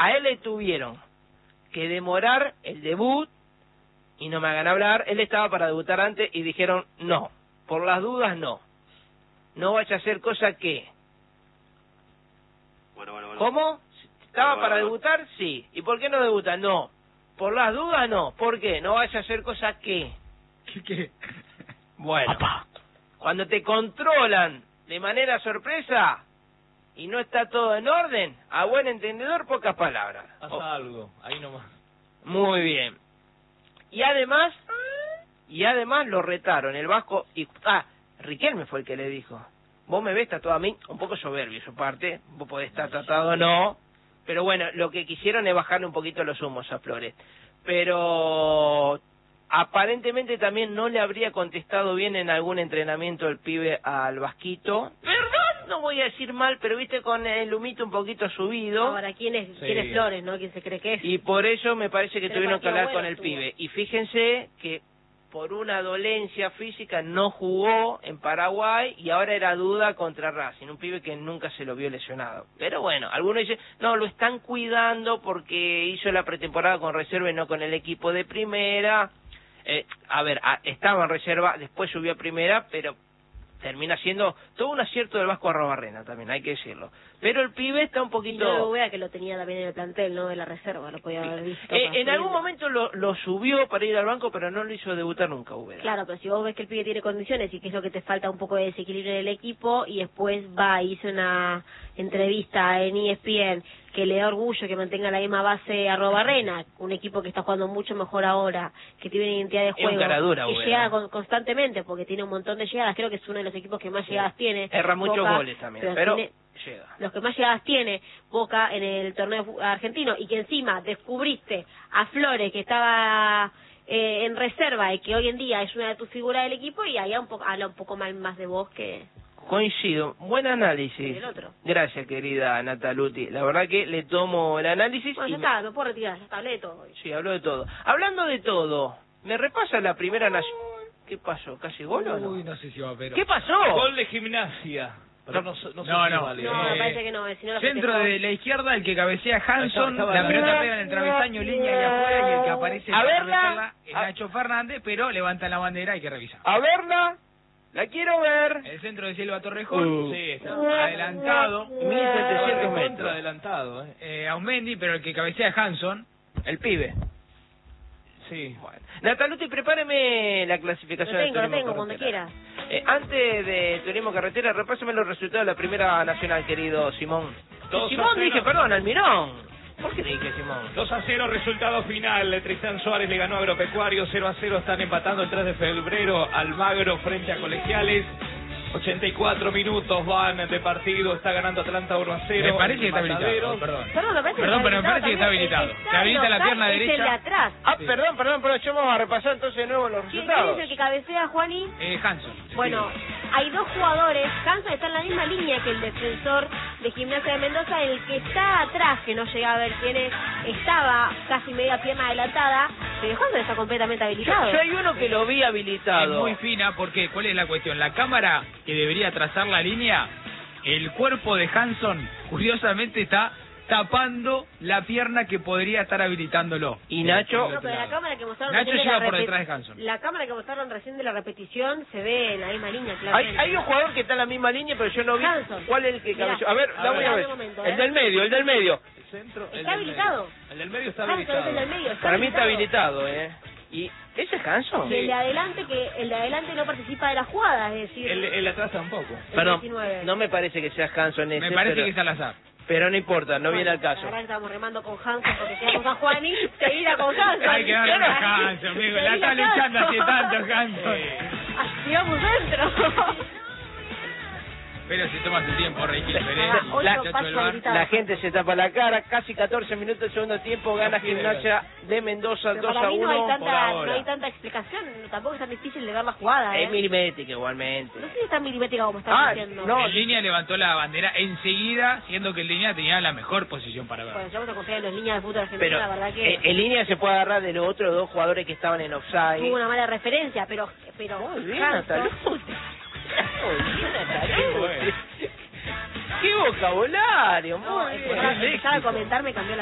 A él le tuvieron que demorar el debut y no me hagan hablar. Él estaba para debutar antes y dijeron no, por las dudas no. No vaya a hacer cosa que... Bueno. ¿Cómo? ¿Estaba para debutar? Sí. ¿Y por qué no debuta? No. ¿Por las dudas? No. ¿Por qué? No vaya a hacer cosa que... ¿Qué? Bueno, cuando te controlan de manera sorpresa y no está todo en orden, a buen entendedor, pocas palabras. Pasa algo, ahí nomás. Muy bien. Y además lo retaron el Vasco y... Riquelme fue el que le dijo, vos me ves tatuado a mí, un poco soberbio su parte, vos podés estar tratado o no, pero bueno, lo que quisieron es bajarle un poquito los humos a Flores. Pero aparentemente también no le habría contestado bien en algún entrenamiento el pibe al Vasquito. Perdón, no voy a decir mal, pero viste con el humito un poquito subido. Ahora, ¿quién es Flores, no? ¿Quién se cree que es? Y por eso me parece que Pero tuvieron que hablar con el estuvo. pibe. Y fíjense que por una dolencia física no jugó en Paraguay y ahora era duda contra Racing, un pibe que nunca se lo vio lesionado. Pero bueno, algunos dicen, no, lo están cuidando porque hizo la pretemporada con reserva y no con el equipo de primera. Estaba en reserva, después subió a primera, pero termina siendo todo un acierto del Vasco Arrobarrena también, hay que decirlo. Pero el pibe está un poquito... Y no vea que lo tenía también en el plantel, no de la reserva, lo podía haber visto. en algún momento lo subió para ir al banco, pero no lo hizo debutar nunca, Ubeda. Claro, pero si vos ves que el pibe tiene condiciones y que es lo que te falta un poco de desequilibrio en el equipo, y después hizo una entrevista en ESPN que le da orgullo que mantenga la misma base Arrobarrena, un equipo que está jugando mucho mejor ahora, que tiene una identidad de juego, es un cara dura, que llega constantemente, porque tiene un montón de llegadas, creo que es uno de los equipos que más llegadas tiene. Erra muchos Boca, goles también, pero tiene, llega. Los que más llegadas tiene Boca en el torneo argentino, y que encima descubriste a Flores, que estaba en reserva y que hoy en día es una de tus figuras del equipo, y ahí habla un poco más de vos que... Coincido, buen análisis. El otro. Gracias, querida Nataluti. La verdad que le tomo el análisis. Bueno, ya está, me puedo retirar, ya está, hablé de todo. Sí, habló de todo. Hablando de todo, ¿me repasa la primera nación? ¿Qué pasó? ¿Casi gol o no? Uy, no sé si va, pero... ¿Qué pasó? Gol de Gimnasia. Pero no sé si vale. No, me parece que no, si no lo Centro festejó. de la izquierda, el que cabecea Hanson, Estaba la pelota pega en el travesaño, línea y afuera, y el que aparece A para verla. meterla es Nacho Fernández, pero levanta la bandera, hay que revisar. A verla, la quiero ver. El centro de Silva Torrejón, Sí, está adelantado, 1700 metros. Contra adelantado, a un Mendy, pero el que cabecea Hanson, El pibe. Sí. Bueno. Nataluti, prepáreme la clasificación Lo del tengo, Turismo cuando Carretera. quiera. Antes de Turismo Carretera, repásame los resultados de la primera nacional, querido Simón. 2-0. Simón dije, perdón, Almirón. ¿Por qué dije Simón? 2-0, resultado final. Tristán Suárez le ganó a Agropecuario. 0-0 están empatando el 3 de febrero. Almagro frente a Colegiales. 84 minutos van de partido. Está ganando Atlanta 1-0. me parece que está habilitado, Mataderos. perdón. Perdón, me parece Perdón, pero me parece que está también. habilitado. El que Se habilita la local pierna es derecha. el de atrás. Perdón, yo vamos a repasar entonces de nuevo los ¿Quién resultados. es el que cabecea, Juani? Hanson. Bueno, hay dos jugadores. Hanson está en la misma línea que el defensor de Gimnasia de Mendoza. El que está atrás, que no llega a ver quién es, estaba casi media pierna adelantada, pero Hanson está completamente habilitado. Yo hay uno que lo vi Es habilitado. muy fina, porque ¿cuál es la cuestión? La cámara que debería trazar la línea, el cuerpo de Hanson, curiosamente, está tapando la pierna que podría estar habilitándolo. Y Nacho... No, pero la cámara que mostraron Nacho recién de lleva la por detrás de Hanson. La cámara que mostraron recién de la repetición se ve en la misma línea, Hay, claramente. hay un jugador que está en la misma línea, pero yo no vi Hanson. cuál es el que Mirá, cabeció. A ver, la voy a mirá, ver. un momento, El del medio, el del medio. El centro, el Está del habilitado. medio. El del medio está Hanson habilitado. es el del medio. Está Para mí está habilitado. habilitado, ¿Y ese es Hanson? Y el de adelante no participa de la jugada, es decir, El de atrás tampoco. el Perdón, 19. no me parece que sea Hanson ese, Me parece pero, que es al azar. pero no importa, no viene al caso. La verdad que estamos remando con Hanson porque quedamos a Juani, seguida con Hanson. Hay que darle a Hanson, amigo. La está luchando hace tanto, Hanson. Llegamos dentro. Pero se toma su tiempo, Ricky. Ocho pasos habilitados. La gente se tapa la cara, casi 14 minutos del segundo tiempo, gana Gimnasia de Mendoza Pero 2 para a mí no hay 1. no hay tanta explicación, tampoco es tan difícil de ver la jugada, Es milimétrica igualmente. No sé si es tan milimétrica como estás diciendo. no. En línea levantó la bandera enseguida, siendo que en línea tenía la mejor posición para ver. Bueno, yo vamos a confiar en las líneas de fútbol argentino, Pero la verdad que en línea se puede agarrar de los otros dos jugadores que estaban en offside. tuvo una mala referencia, pero Muy bien, Hanson- Nataluti. Muy bien, Nataluti. ¡Qué vocabulario! No, Muy es que bien. ahora empezaba a comentar, me cambió la